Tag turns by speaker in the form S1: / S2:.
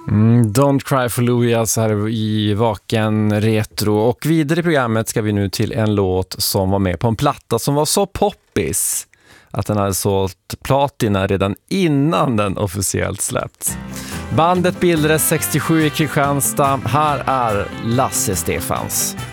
S1: Don't Cry for Louie alltså här i Vaken Retro. Och vidare i programmet ska vi nu till en låt som var med på en platta som var så poppis att den hade sålt platina redan innan den officiellt släppts. Bandet bildades 67 i Kristianstad. Här är Lasse Stefans.